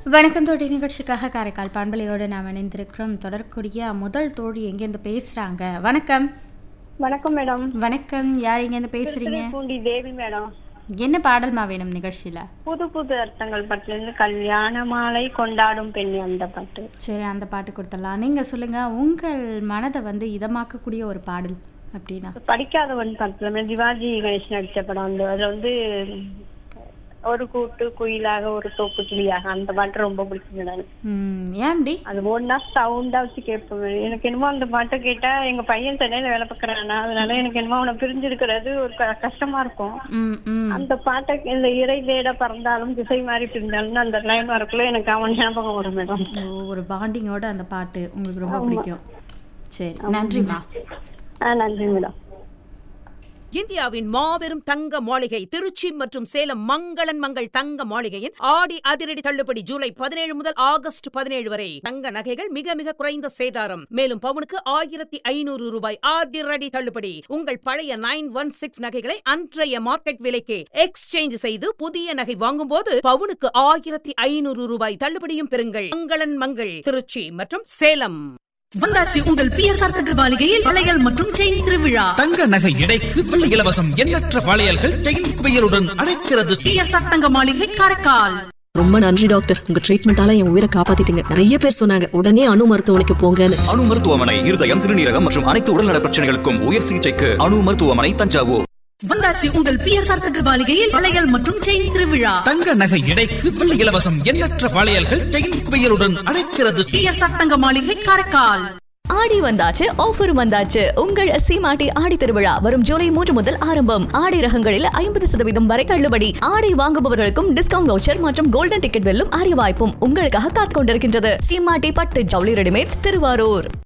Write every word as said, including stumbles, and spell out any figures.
வணக்கம் தோழி நிகழ்ச்சிக்காக காரைக்கால் பண்பலையோடு நாம் இணைந்திருக்கிறோம். தொடர்க்கூடிய முதல் தோழி எங்கேருந்து பேசுறாங்க? வணக்கம். வணக்கம் மேடம். வணக்கம். யார் எங்கேருந்து பேசுறீங்க? பூண்டி தேவி மேடம். என்ன பாடல்மா வேணும் நிகழ்ச்சியில? புது புது அர்த்தங்கள் பாட்டுல இருந்து கல்யாண மாலை கொண்டாடும் பெண் அந்த பாட்டு. சரி, அந்த பாட்டு கொடுத்துடலாம். நீங்க சொல்லுங்க, உங்கள் மனதை வந்து இதமாக்கக்கூடிய ஒரு பாடல் அப்படின்னா? படிக்காதவன் பாட்டுல சிவாஜி கணேசன் நடிச்ச படம். அந்த அதுல வந்து ஒரு கூட்டு குயிலாக ஒரு தோப்பு கிளியாக அந்த பாட்டு ரொம்ப பிடிக்கும் மேடம். ஏன்டி அது ஒன்னா சவுண்டா வச்சு கேட்பேன். எனக்கு என்னமோ அந்த பாட்டை கேட்டா எங்க பையன் சென்னையில வேலை பார்க்கறானா, அதனால எனக்கு என்னமோ அவனை பிரிஞ்சிருக்கிறது ஒரு கஷ்டமா இருக்கும். அந்த பாட்டை இந்த இறை தேட பறந்தாலும் திசை மாறி பிரிந்தாலும் அந்த லைன் வரக்குள்ள எனக்கு அவன் ஞாபகம் வரும் மேடம். ஒரு பாண்டிங்கோட அந்த பாட்டு உங்களுக்கு ரொம்ப பிடிக்கும். சரி, நன்றிமா. ஆ, நன்றி மேடம். இந்தியாவின் மாபெரும் தங்க மாளிகை திருச்சி மற்றும் சேலம் மங்களன் மங்கள் தங்க மாளிகையின் ஆடி அதிரடி தள்ளுபடி ஜூலை பதினேழு முதல் ஆகஸ்ட் பதினேழு வரை. தங்க நகைகள் மிக மிக குறைந்த சேதாரம். மேலும் பவுனுக்கு ஆயிரத்தி ஐநூறு ரூபாய் அதிரடி தள்ளுபடி. உங்கள் பழைய நைன் ஒன் சிக்ஸ் நகைகளை அன்றைய மார்க்கெட் விலைக்கு எக்ஸ்சேஞ்ச் செய்து புதிய நகை வாங்கும் போது பவுனுக்கு ஆயிரத்தி ஐநூறு ரூபாய் தள்ளுபடியும் பெறுங்கள். மங்களன் மங்கள் திருச்சி மற்றும் சேலம். வந்தாச்சு உங்கள் பி எஸ் ஆர் தங்க மாளிகையில் வளையல் மற்றும் செயின் திருவிழா. தங்க நகை எடைக்கு வெள்ளி இலவசம். எண்ணற்ற வளையல்கள் செயின் குவியலுடன் அழைக்கிறது. பி எஸ் ஆர் தங்க மாளிகை காரைக்கால். ரொம்ப நன்றி டாக்டர், உங்க ட்ரீட்மெண்டால என் உயிரை காப்பாத்திட்டீங்க. நிறைய பேர் சொன்னாங்க உடனே அணு மருத்துவமனைக்கு போங்கன்னு. அணு மருத்துவமனை இருதயம், சிறுநீரகம் மற்றும் அனைத்து உடல்நல பிரச்சனைகளுக்கும் உயர் சிகிச்சைக்கு அணு மருத்துவமனை தஞ்சாவூர். வந்தாச்சு உங்கள் பி எஸ் ஆர் தங்க மாளிகையில் வளையல் மற்றும் செயின் திருவிழா. தங்க நகை எடைக்கு வெள்ளி இலவசம். எண்ணற்ற வளையல்கள் செயின் குவியலுடன் அழைக்கிறது. பி எஸ் ஆர் தங்க மாளிகை காரைக்கால். ஆடி வந்தாச்சு, ஆஃபர் வந்தாச்சு. உங்கள் சீமாட்டி ஆடி திருவிழா வரும் ஜூலை மூன்று முதல் ஆரம்பம். ஆடை ரகங்களில் ஐம்பது சதவீதம் வரை தள்ளுபடி. ஆடை வாங்குபவர்களுக்கும் டிஸ்கவுண்ட் வவுச்சர் மற்றும் கோல்டன் டிக்கெட் வெல்லும் அரிய வாய்ப்பும் உங்களுக்காக காத்துக் கொண்டிருக்கின்றது. சீமாட்டி பட்டு ஜவுளி ரெடிமேட்ஸ் திருவாரூர்.